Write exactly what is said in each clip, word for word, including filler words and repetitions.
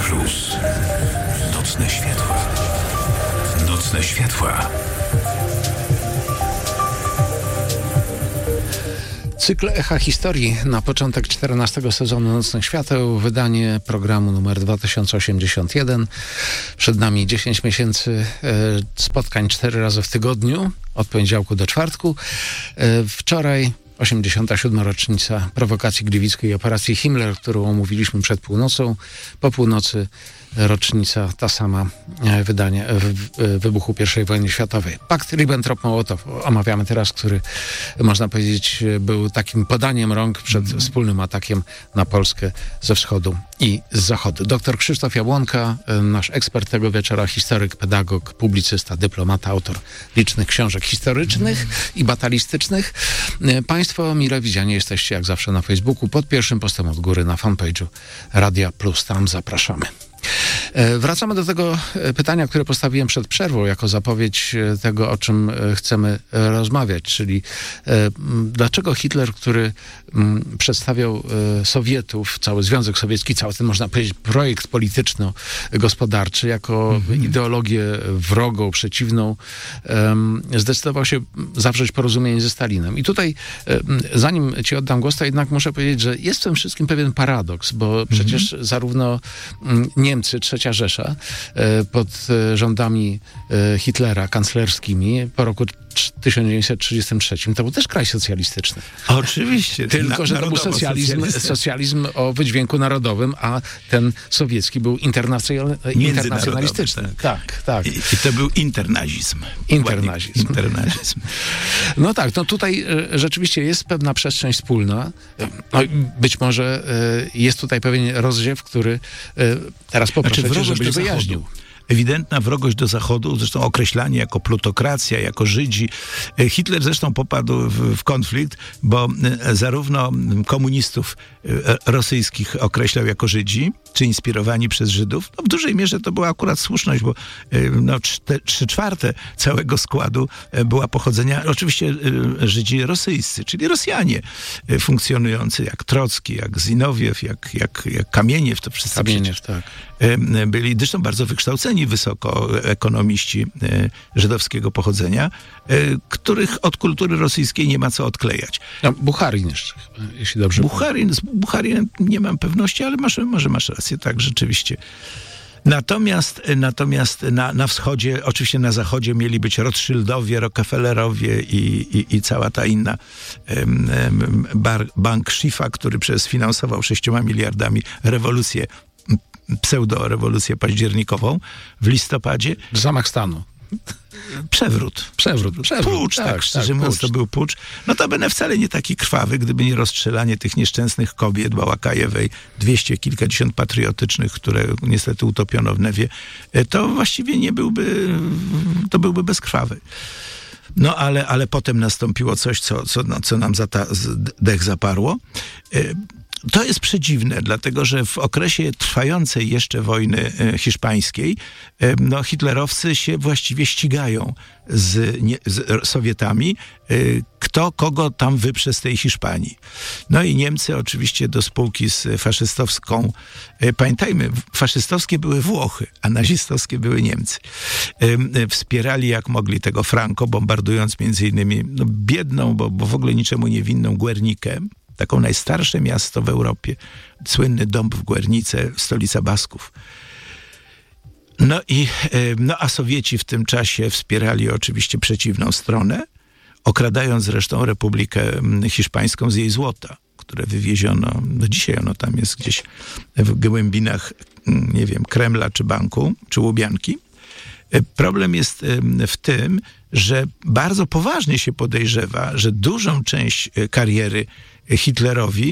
Plus. Nocne światła. Nocne światła. Cykl Echa Historii na początek czternastego sezonu Nocnych Świateł, wydanie programu numer dwa tysiące osiemdziesiąt jeden. Przed nami dziesięć miesięcy e, spotkań cztery razy w tygodniu, od poniedziałku do czwartku. E, wczoraj osiemdziesiąta siódma rocznica prowokacji gliwickiej i operacji Himmler, którą omówiliśmy przed północą. Po północy rocznica ta sama wydania wybuchu pierwszej wojny światowej. Pakt Ribbentrop-Mołotow omawiamy teraz, który można powiedzieć był takim podaniem rąk przed mm. wspólnym atakiem na Polskę ze wschodu i z zachodu. Doktor Krzysztof Jabłonka, nasz ekspert tego wieczora, historyk, pedagog, publicysta, dyplomata, autor licznych książek historycznych mm. i batalistycznych. Państwo mile widziani jesteście jak zawsze na Facebooku, pod pierwszym postem od góry na fanpage'u Radia Plus. Tam zapraszamy. Wracamy do tego pytania, które postawiłem przed przerwą, jako zapowiedź tego, o czym chcemy rozmawiać, czyli dlaczego Hitler, który przedstawiał Sowietów, cały Związek Sowiecki, cały ten, można powiedzieć, projekt polityczno-gospodarczy jako mm-hmm. ideologię wrogą, przeciwną, zdecydował się zawrzeć porozumienie ze Stalinem. I tutaj, zanim ci oddam głos, to jednak muszę powiedzieć, że jest w tym wszystkim pewien paradoks, bo mm-hmm. przecież zarówno Niemcy, Trzecia Rzesza, pod rządami Hitlera, kanclerskimi, po roku tysiąc dziewięćset trzydziestym trzecim, to był też kraj socjalistyczny. Oczywiście. Tylko, że to był socjalizm, socjalizm o wydźwięku narodowym, a ten sowiecki był internacjonalistyczny. Tak, tak. tak. I, I to był internazizm. Internazizm. internazizm. No tak, no tutaj rzeczywiście jest pewna przestrzeń wspólna. No, być może jest tutaj pewien rozziew, który teraz poproszę znaczy, cię, żebyś wyjaśnił. Ewidentna wrogość do Zachodu, zresztą określanie jako plutokracja, jako Żydzi. Hitler zresztą popadł w, w konflikt, bo zarówno komunistów rosyjskich określał jako Żydzi, czy inspirowani przez Żydów. No w dużej mierze to była akurat słuszność, bo no, trzy czwarte całego składu była pochodzenia, oczywiście Żydzi rosyjscy, czyli Rosjanie funkcjonujący, jak Trocki, jak Zinowiew, jak, jak, jak Kamieniew, to wszyscy Kamieniew, tak. byli zresztą bardzo wykształceni wysoko ekonomiści żydowskiego pochodzenia, których od kultury rosyjskiej nie ma co odklejać. No, Bucharin jeszcze, jeśli dobrze Bucharin, z Bucharinem nie mam pewności, ale masz, może masz rację, tak, rzeczywiście. Natomiast, natomiast na, na wschodzie, oczywiście na zachodzie mieli być Rothschildowie, Rockefellerowie i, i, i cała ta inna um, bar, bank Schiffa, który przecież sfinansował sześcioma miliardami rewolucję, pseudo-rewolucję październikową w listopadzie. Zamach stanu. Przewrót. Przewrót. Przewrót. Pucz, tak, tak szczerze tak, mówiąc, pucz. to był pucz. Notabene wcale nie taki krwawy, gdyby nie rozstrzelanie tych nieszczęsnych kobiet Bałakajewej, dwieście kilkadziesiąt patriotycznych, które niestety utopiono w Newie, to właściwie nie byłby, to byłby bezkrwawy. No ale, ale potem nastąpiło coś, co, co, no, co nam zata, dech zaparło. To jest przedziwne, dlatego że w okresie trwającej jeszcze wojny hiszpańskiej no, hitlerowcy się właściwie ścigają z, nie, z Sowietami, kto kogo tam wyprze z tej Hiszpanii. No i Niemcy oczywiście do spółki z faszystowską, pamiętajmy, faszystowskie były Włochy, a nazistowskie były Niemcy. Wspierali jak mogli tego Franco, bombardując między innymi no, biedną, bo, bo w ogóle niczemu niewinną Guernikę, taką najstarsze miasto w Europie. Słynny dom w Guernice, stolica Basków. No i, no a Sowieci w tym czasie wspierali oczywiście przeciwną stronę, okradając zresztą Republikę Hiszpańską z jej złota, które wywieziono, do dzisiaj ono tam jest gdzieś w głębinach, nie wiem, Kremla czy Banku, czy Łubianki. Problem jest w tym, że bardzo poważnie się podejrzewa, że dużą część kariery Hitlerowi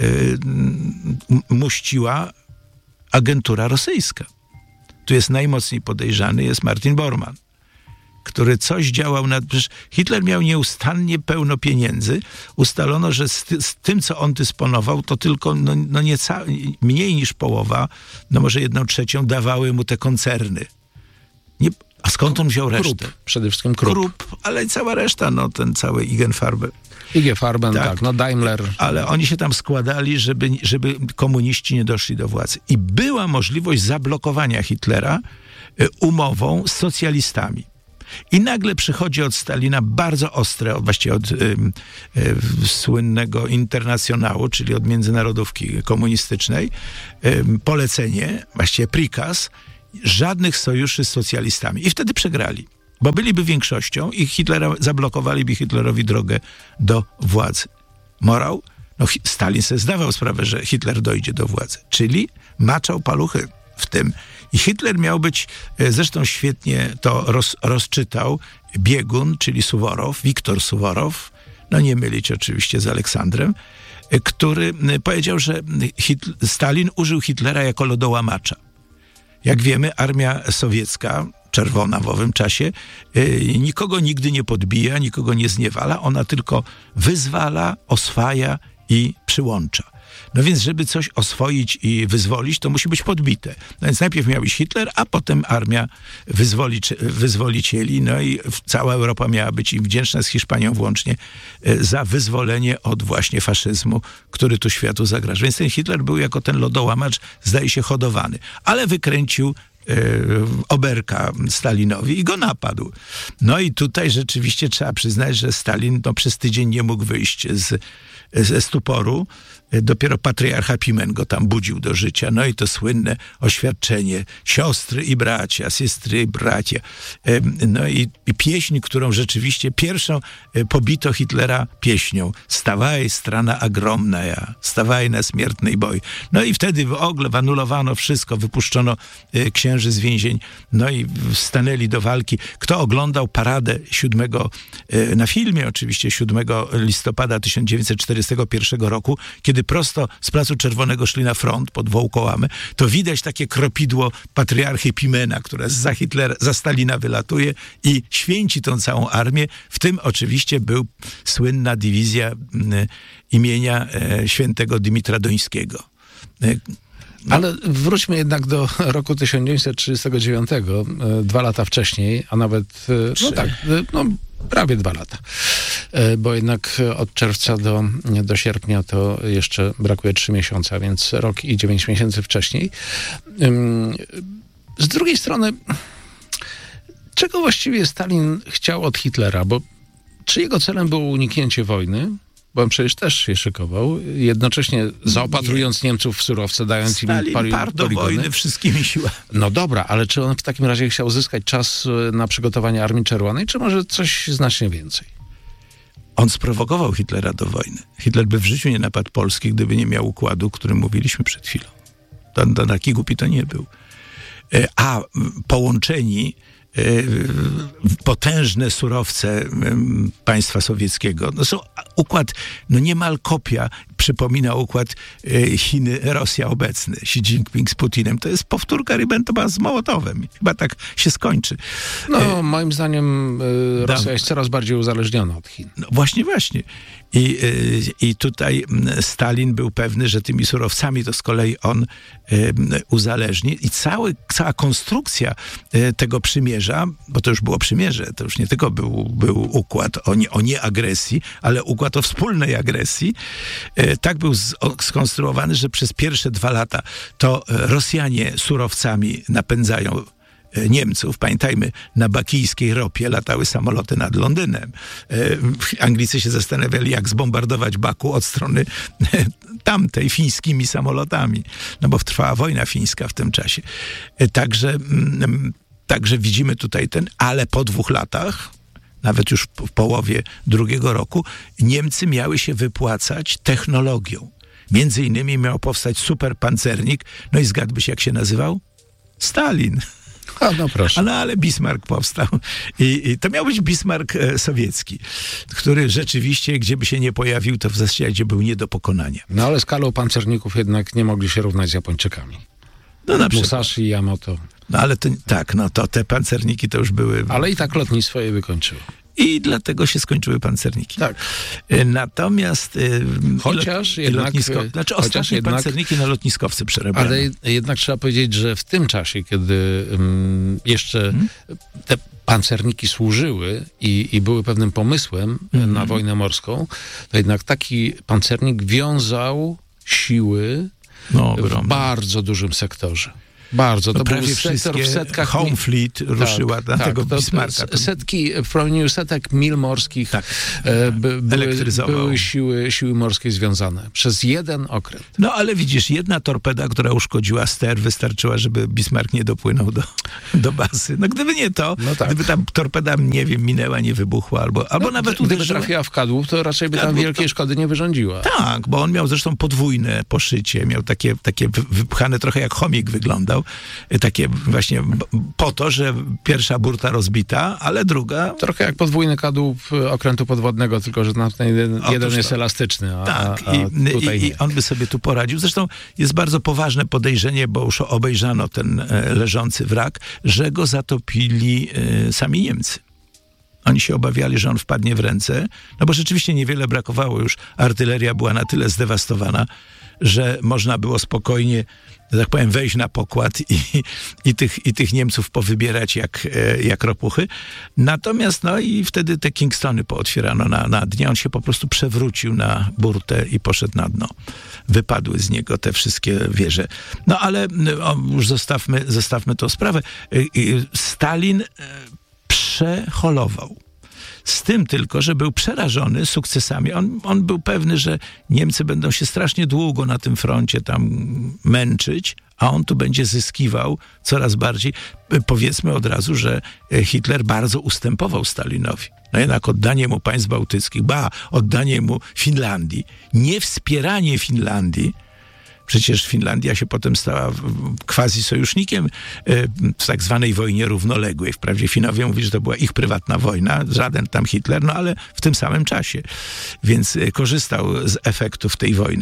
muściła agentura rosyjska. Tu jest najmocniej podejrzany, jest Martin Bormann, który coś działał nad... Przecież Hitler miał nieustannie pełno pieniędzy. Ustalono, że z, ty, z tym, co on dysponował, to tylko no, no nieca, mniej niż połowa, no może jedną trzecią dawały mu te koncerny. Nie, A skąd on wziął resztę? Krupp, przede wszystkim Krupp. Krupp, ale cała reszta, no ten cały I G Farben. I G Farben, tak. tak, no Daimler. Ale oni się tam składali, żeby, żeby komuniści nie doszli do władzy. I była możliwość zablokowania Hitlera umową z socjalistami. I nagle przychodzi od Stalina bardzo ostre, właściwie od y, y, słynnego internacjonału, czyli od międzynarodówki komunistycznej, y, polecenie, właściwie prikaz, żadnych sojuszy z socjalistami. I wtedy przegrali, bo byliby większością i Hitlera, zablokowaliby Hitlerowi drogę do władzy. Morał? No, Stalin sobie zdawał sprawę, że Hitler dojdzie do władzy, czyli maczał paluchy w tym. I Hitler miał być, zresztą świetnie to roz, rozczytał, biegun, czyli Suworow, Wiktor Suworow, no nie mylić oczywiście z Aleksandrem, który powiedział, że Hitler, Stalin użył Hitlera jako lodołamacza. Jak wiemy, armia sowiecka, czerwona w owym czasie, nikogo nigdy nie podbija, nikogo nie zniewala, ona tylko wyzwala, oswaja i przyłącza. No więc, żeby coś oswoić i wyzwolić, to musi być podbite. No więc najpierw miał być Hitler, a potem armia wyzwolic- wyzwolicieli, no i cała Europa miała być im wdzięczna, z Hiszpanią włącznie, za wyzwolenie od właśnie faszyzmu, który tu światu zagraża. Więc ten Hitler był jako ten lodołamacz, zdaje się, hodowany. Ale wykręcił oberka Stalinowi i go napadł. No i tutaj rzeczywiście trzeba przyznać, że Stalin no, przez tydzień nie mógł wyjść z, ze stuporu. Dopiero patriarcha Pimen go tam budził do życia. No i to słynne oświadczenie siostry i bracia, siostry i bracia. No i, i pieśń, którą rzeczywiście pierwszą pobito Hitlera pieśnią. Stawaj, strana ogromna ja, stawaj na śmiertnej boj. No i wtedy w ogóle anulowano wszystko, wypuszczono księży z więzień, no i stanęli do walki. Kto oglądał paradę siódmego na filmie oczywiście siódmego listopada tysiąc dziewięćset czterdziestego pierwszego roku, kiedy prosto z Placu Czerwonego szli na front pod Wołkołamy, to widać takie kropidło patriarchy Pimena, które za Hitlera, za Stalina wylatuje i święci tą całą armię. W tym oczywiście był słynna dywizja y, imienia y, świętego Dymitra Dońskiego. Y, No. Ale wróćmy jednak do roku tysiąc dziewięćset trzydziestego dziewiątego, dwa lata wcześniej, a nawet, no tak, no prawie dwa lata. Bo jednak od czerwca do, do sierpnia to jeszcze brakuje trzy miesiące, więc rok i dziewięć miesięcy wcześniej. Z drugiej strony, czego właściwie Stalin chciał od Hitlera? Bo czy jego celem było uniknięcie wojny? Bo on przecież też się szykował, jednocześnie zaopatrując nie. Niemców w surowce, dając Stalin im poli- parł do poligony. wojny wszystkimi siłami. No dobra, ale czy on w takim razie chciał zyskać czas na przygotowanie Armii Czerwonej, czy może coś znacznie więcej? On sprowokował Hitlera do wojny. Hitler by w życiu nie napadł Polski, gdyby nie miał układu, o którym mówiliśmy przed chwilą. To, to taki głupi to nie był. A połączeni potężne surowce państwa sowieckiego. No są układ, no niemal kopia, przypomina układ Chiny-Rosja obecny, Xi Jinping z Putinem. To jest powtórka Ribbentropa z Mołotowem. Chyba tak się skończy. No, moim zdaniem y, Rosja jest coraz bardziej uzależniona od Chin. No właśnie, właśnie. I, I tutaj Stalin był pewny, że tymi surowcami to z kolei on y, uzależni. I cały, cała konstrukcja y, tego przymierza, bo to już było przymierze, to już nie tylko był, był układ o, nie, o nieagresji, ale układ o wspólnej agresji, y, tak był z, o, skonstruowany, że przez pierwsze dwa lata to Rosjanie surowcami napędzają Niemców. Pamiętajmy, na bakijskiej ropie latały samoloty nad Londynem. Anglicy się zastanawiali, jak zbombardować Baku od strony tamtej, fińskimi samolotami. No bo trwała wojna fińska w tym czasie. Także, także widzimy tutaj ten, ale po dwóch latach, nawet już w połowie drugiego roku, Niemcy miały się wypłacać technologią. Między innymi miał powstać superpancernik. No i zgadłbyś, jak się nazywał? Stalin. A no proszę. A no ale Bismarck powstał. I, I to miał być Bismarck e, sowiecki, który rzeczywiście, gdzie by się nie pojawił, to w zasadzie był nie do pokonania. No ale skalą pancerników jednak nie mogli się równać z Japończykami. No na przykład. Musashi i Yamato. No ale to, tak, no to te pancerniki to już były... Ale i tak lotnictwo je wykończyło. I dlatego się skończyły pancerniki. Tak. Natomiast chociaż i jednak, lotnisko, znaczy chociaż ostatnie jednak, pancerniki na lotniskowce przerabiano. Ale jednak trzeba powiedzieć, że w tym czasie, kiedy um, jeszcze hmm? te pancerniki służyły i, i były pewnym pomysłem hmm. na wojnę morską, to jednak taki pancernik wiązał siły no, w bardzo dużym sektorze. Bardzo. To no, był sektor w setkach... Home Fleet ruszyła tak, na tak, tego to, Bismarcka. To setki, w promieniu setek mil morskich tak, e, by, były, były siły, siły morskie związane. Przez jeden okręt. No ale widzisz, jedna torpeda, która uszkodziła ster, wystarczyła, żeby Bismarck nie dopłynął do, do bazy. No gdyby nie to, no tak. gdyby tam torpeda, nie wiem, minęła, nie wybuchła, albo, albo no, nawet gdyby uderzyła. trafiła w kadłub, to raczej by tam kadłub, wielkiej to... szkody nie wyrządziła. Tak, bo on miał zresztą podwójne poszycie, miał takie, takie wypchane trochę jak chomik wyglądał. Takie właśnie po to, że pierwsza burta rozbita, ale druga... Trochę jak podwójny kadłub okrętu podwodnego, tylko że na ten jeden, jeden jest to. elastyczny, a, tak, a, a tutaj i, nie. I on by sobie tu poradził. Zresztą jest bardzo poważne podejrzenie, bo już obejrzano ten e, leżący wrak, że go zatopili e, sami Niemcy. Oni się obawiali, że on wpadnie w ręce, no bo rzeczywiście niewiele brakowało już. Artyleria była na tyle zdewastowana, że można było spokojnie, że tak powiem, wejść na pokład i, i, tych, i tych Niemców powybierać jak, jak ropuchy. Natomiast no i wtedy te Kingstony pootwierano na, na dnie. On się po prostu przewrócił na burtę i poszedł na dno. Wypadły z niego te wszystkie wieże. No ale o, już zostawmy, zostawmy tą sprawę. Stalin przeholował. Z tym tylko, że był przerażony sukcesami. On, on był pewny, że Niemcy będą się strasznie długo na tym froncie tam męczyć, a on tu będzie zyskiwał coraz bardziej. Powiedzmy od razu, że Hitler bardzo ustępował Stalinowi. No jednak oddanie mu państw bałtyckich, ba, oddanie mu Finlandii, nie wspieranie Finlandii. Przecież Finlandia się potem stała quasi-sojusznikiem w tak zwanej wojnie równoległej. Wprawdzie Finowie mówili, że to była ich prywatna wojna, żaden tam Hitler, no ale w tym samym czasie. Więc korzystał z efektów tej wojny.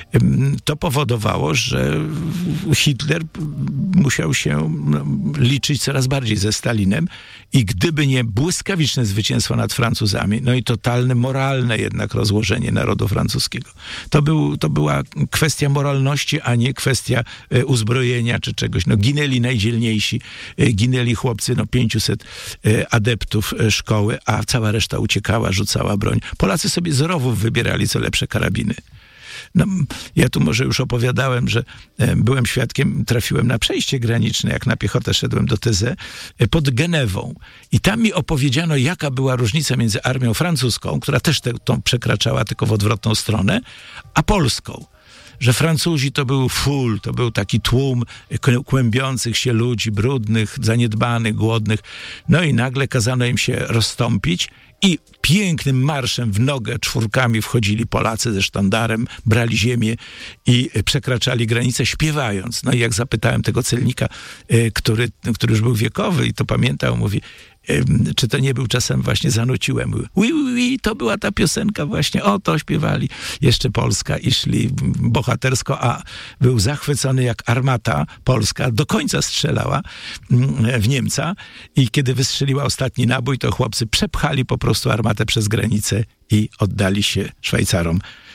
To powodowało, że Hitler musiał się liczyć coraz bardziej ze Stalinem i gdyby nie błyskawiczne zwycięstwo nad Francuzami, no i totalne moralne jednak rozłożenie narodu francuskiego. To, był, to była kwestia moralności, a nie kwestia e, uzbrojenia czy czegoś. No ginęli najdzielniejsi, e, ginęli chłopcy, no pięciuset e, adeptów e, szkoły, a cała reszta uciekała, rzucała broń. Polacy sobie z rowów wybierali co lepsze karabiny. No, ja tu może już opowiadałem, że e, byłem świadkiem, trafiłem na przejście graniczne, jak na piechotę szedłem do Thésée, e, pod Genewą. I tam mi opowiedziano, jaka była różnica między armią francuską, która też te, tą przekraczała tylko w odwrotną stronę, a polską. Że Francuzi to był full, to był taki tłum kłębiących się ludzi, brudnych, zaniedbanych, głodnych. No i nagle kazano im się rozstąpić i pięknym marszem w nogę czwórkami wchodzili Polacy ze sztandarem, brali ziemię i przekraczali granicę śpiewając. No i jak zapytałem tego celnika, który, który już był wiekowy i to pamiętał, mówi, czy to nie był czasem właśnie zanuciłem. Oui, oui, oui, to była ta piosenka właśnie, o to śpiewali. Jeszcze Polska i szli bohatersko, a był zachwycony jak armata polska do końca strzelała w Niemca i kiedy wystrzeliła ostatni nabój, to chłopcy przepchali po prostu armatę przez granicę i oddali się Szwajcarom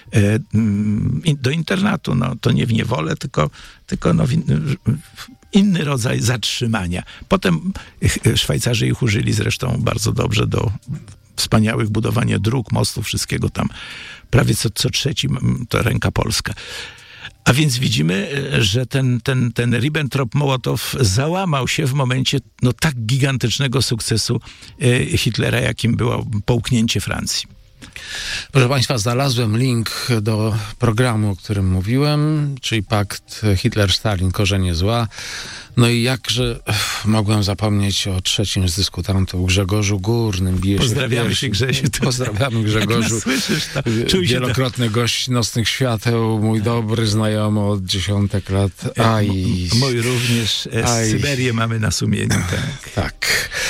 do internatu. No, to nie w niewolę, tylko, tylko no, w inny rodzaj zatrzymania. Potem Szwajcarzy ich użyli zresztą bardzo dobrze do wspaniałych budowania dróg, mostów, wszystkiego tam. Prawie co, co trzeci to ręka polska. A więc widzimy, że ten, ten, ten Ribbentrop-Mołotow załamał się w momencie no, tak gigantycznego sukcesu Hitlera, jakim było połknięcie Francji. Proszę Państwa, znalazłem link do programu, o którym mówiłem, czyli pakt Hitler-Stalin, korzenie zła. No i jakże ech, mogłem zapomnieć o trzecim z dyskutantów, Grzegorzu Górnym. Bije Pozdrawiamy się, Grzesiu. Pozdrawiamy Grzegorzu. Słyszysz, to wielokrotny gość Nocnych Świateł, mój dobry znajomy od dziesiątek lat. Aj. Mój również. Z Syberię mamy na sumieniu. Tak. tak.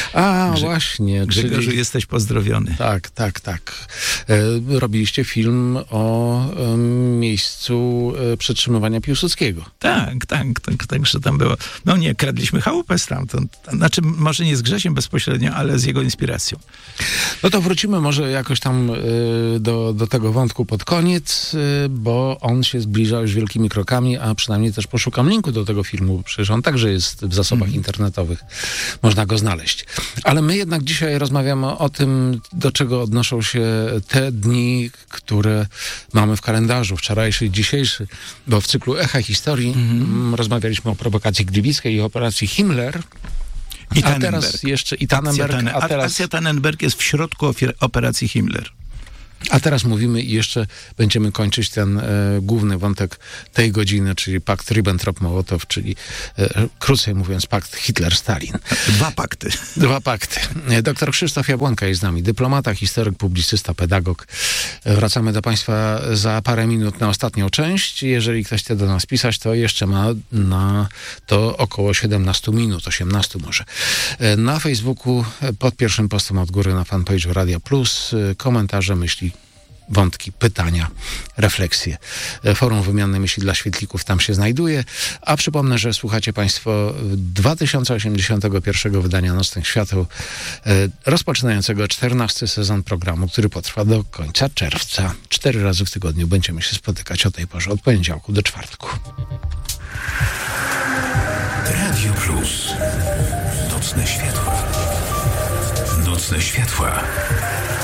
A, Grze- właśnie. Grzegorzu, czyli- jesteś pozdrowiony. Tak, tak, tak. E, robiliście film o e, miejscu e, przetrzymywania Piłsudskiego. Tak, tak, tak, także tam było. No nie, kradliśmy chałupę stamtąd. Znaczy, może nie z Grzesiem bezpośrednio, ale z jego inspiracją. No to wrócimy może jakoś tam e, do, do tego wątku pod koniec, e, bo on się zbliża już wielkimi krokami, a przynajmniej też poszukam linku do tego filmu, przecież on także jest w zasobach Mhm. internetowych. Można go znaleźć. Ale my jednak dzisiaj rozmawiamy o tym, do czego odnoszą się te dni, które mamy w kalendarzu, wczorajszy i dzisiejszy, bo w cyklu Echa Historii mm, rozmawialiśmy o prowokacji gliwickiej i operacji Himmler, I a teraz jeszcze i Tannenberg, Akcja, a teraz... Akcja Tannenberg jest w środku ofiar- operacji Himmler. A teraz mówimy i jeszcze będziemy kończyć ten e, główny wątek tej godziny, czyli pakt Ribbentrop-Mołotow, czyli e, krócej mówiąc pakt Hitler-Stalin. Dwa pakty. Dwa pakty. E, Doktor Krzysztof Jabłonka jest z nami, dyplomata, historyk, publicysta, pedagog. E, Wracamy do Państwa za parę minut na ostatnią część. Jeżeli ktoś chce do nas pisać, to jeszcze ma na to około siedemnaście minut, osiemnaście może. E, Na Facebooku e, pod pierwszym postem od góry na fanpage'u Radia Plus e, komentarze, myśli, wątki, pytania, refleksje. Forum Wymiany Myśli dla Świetlików tam się znajduje. A przypomnę, że słuchacie Państwo dwa tysiące osiemdziesiątego pierwszego wydania Nocnych Świateł, e, rozpoczynającego czternasty sezon programu, który potrwa do końca czerwca. Cztery razy w tygodniu będziemy się spotykać o tej porze, od poniedziałku do czwartku. Radio Plus. Nocne światła. Nocne światła.